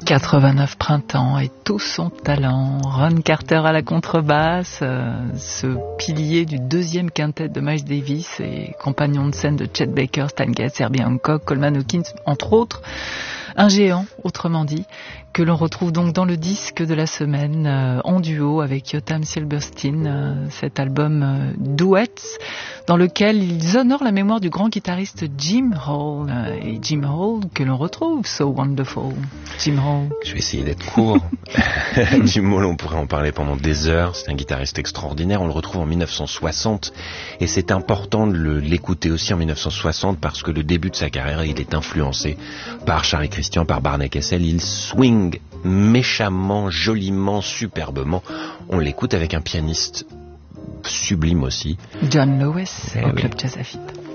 89 printemps et tout son talent. Ron Carter à la contrebasse, ce pilier du deuxième quintet de Miles Davis et compagnon de scène de Chet Baker, Stan Getz, Herbie Hancock, Coleman Hawkins, entre autres. Un géant, autrement dit, que l'on retrouve donc dans le disque de la semaine, en duo avec Yotam Silverstein, cet album Duets, dans lequel ils honorent la mémoire du grand guitariste Jim Hall, et Jim Hall que l'on retrouve So Wonderful. Jim Hall. Je vais essayer d'être court. Jim Hall, on pourrait en parler pendant des heures, c'est un guitariste extraordinaire, on le retrouve en 1960, et c'est important de l'écouter aussi en 1960 parce que le début de sa carrière, il est influencé par Charlie Christian, par Barney Kessel, il swing méchamment, joliment, superbement. On l'écoute avec un pianiste sublime aussi. John Lewis, au Club Jazz Lafitte.